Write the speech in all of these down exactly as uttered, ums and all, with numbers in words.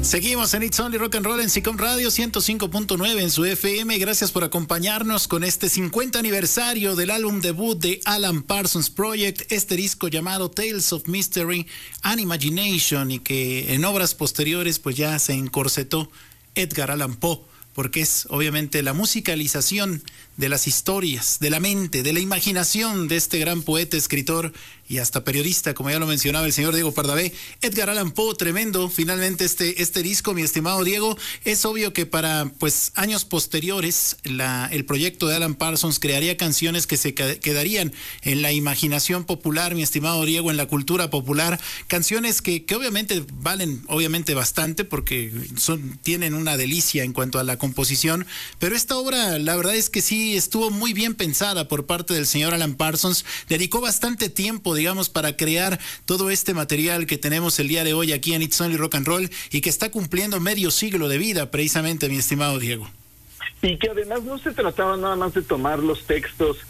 Seguimos en It's Only Rock and Roll en SICOM Radio ciento cinco punto nueve en su F M. Gracias por acompañarnos con este cincuenta aniversario del álbum debut de Alan Parsons Project, este disco llamado Tales of Mystery and Imagination, y que en obras posteriores pues ya se encorsetó Edgar Allan Poe, porque es obviamente la musicalización de las historias, de la mente, de la imaginación de este gran poeta, escritor y hasta periodista, como ya lo mencionaba el señor Diego Pardavé, Edgar Allan Poe. Tremendo finalmente este, este disco, mi estimado Diego. Es obvio que para pues años posteriores la, el proyecto de Alan Parsons crearía canciones que se quedarían en la imaginación popular, mi estimado Diego, en la cultura popular, canciones que, que obviamente valen obviamente bastante porque son, tienen una delicia en cuanto a la composición, pero esta obra la verdad es que sí estuvo muy bien pensada por parte del señor Alan Parsons. Dedicó bastante tiempo, digamos, para crear todo este material que tenemos el día de hoy aquí en It's Only Rock and Roll y que está cumpliendo medio siglo de vida, precisamente, mi estimado Diego. Y que además no se trataba nada más de tomar los textos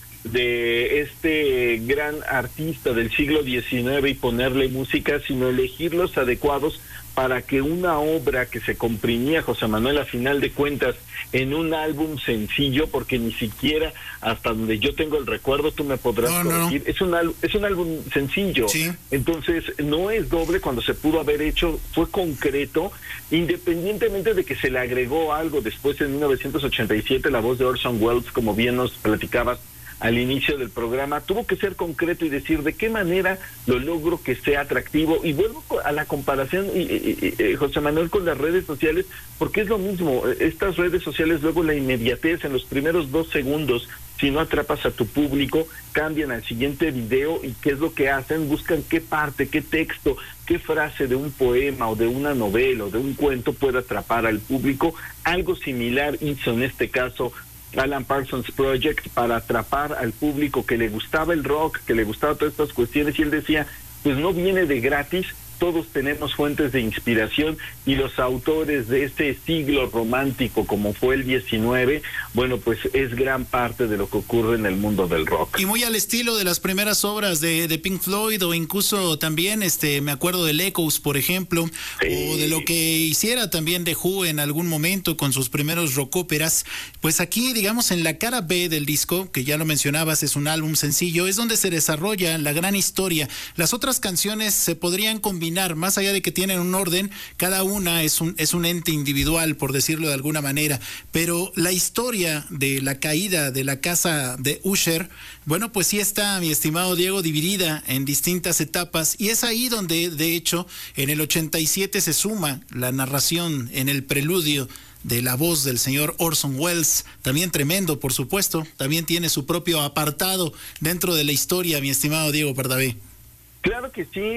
de este gran artista del siglo diecinueve y ponerle música, sino elegir los adecuados para que una obra que se comprimía, José Manuel, a final de cuentas, en un álbum sencillo, porque ni siquiera, hasta donde yo tengo el recuerdo, tú me podrás no, corregir, no. es un álbum, es un álbum sencillo, sí. Entonces no es doble. Cuando se pudo haber hecho, fue concreto, independientemente de que se le agregó algo después en mil novecientos ochenta y siete, la voz de Orson Welles, como bien nos platicabas al inicio del programa, tuvo que ser concreto y decir de qué manera lo logro que sea atractivo. Y vuelvo a la comparación, y, y, y, José Manuel, con las redes sociales, porque es lo mismo. Estas redes sociales, luego la inmediatez, en los primeros dos segundos, si no atrapas a tu público, cambian al siguiente video. ¿Y qué es lo que hacen? Buscan qué parte, qué texto, qué frase de un poema o de una novela o de un cuento puede atrapar al público. Algo similar hizo en este caso Alan Parsons Project para atrapar al público que le gustaba el rock, que le gustaba todas estas cuestiones, y él decía, pues no viene de gratis, todos tenemos fuentes de inspiración, y los autores de este siglo romántico como fue el diecinueve, bueno, pues es gran parte de lo que ocurre en el mundo del rock. Y muy al estilo de las primeras obras de, de Pink Floyd, o incluso también, este, me acuerdo del Echoes, por ejemplo, sí. O de lo que hiciera también The Who en algún momento con sus primeros rock óperas. Pues aquí, digamos, en la cara B del disco, que ya lo mencionabas, es un álbum sencillo, es donde se desarrolla la gran historia. Las otras canciones se podrían combinar, más allá de que tienen un orden, cada una es un, es un ente individual, por decirlo de alguna manera, pero la historia de la caída de la casa de Usher, bueno, pues sí está, mi estimado Diego, dividida en distintas etapas, y es ahí donde, de hecho, en el ochenta y siete se suma la narración en el preludio de la voz del señor Orson Welles, también tremendo, por supuesto, también tiene su propio apartado dentro de la historia, mi estimado Diego Pardavé. Claro que sí, y,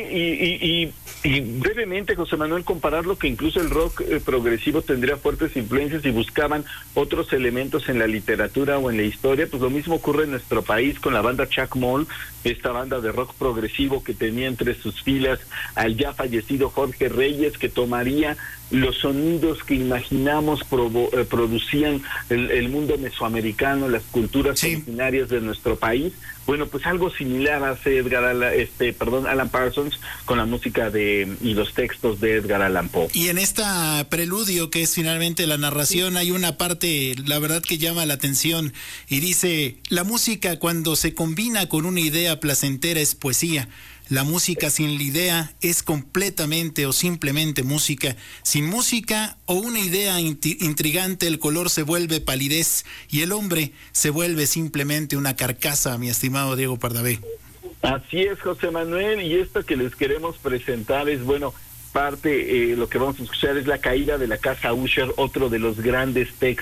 y, y, y brevemente, José Manuel, compararlo, que incluso el rock eh, progresivo tendría fuertes influencias y buscaban otros elementos en la literatura o en la historia. Pues lo mismo ocurre en nuestro país con la banda Chuck Moll, esta banda de rock progresivo que tenía entre sus filas al ya fallecido Jorge Reyes, que tomaría los sonidos que imaginamos provo, eh, producían el, el mundo mesoamericano, las culturas sí. originarias de nuestro país. Bueno, pues algo similar hace Edgar Allan, este, perdón, Alan Parsons con la música de y los textos de Edgar Allan Poe. Y en esta preludio, que es finalmente la narración, sí. hay una parte, la verdad, que llama la atención y dice: la música, cuando se combina con una idea placentera, es poesía. La música sin la idea es completamente o simplemente música. Sin música o una idea intrigante, el color se vuelve palidez y el hombre se vuelve simplemente una carcasa, mi estimado Diego Pardavé. Así es, José Manuel, y esto que les queremos presentar es, bueno, parte, eh, lo que vamos a escuchar es La caída de la casa Usher, otro de los grandes textos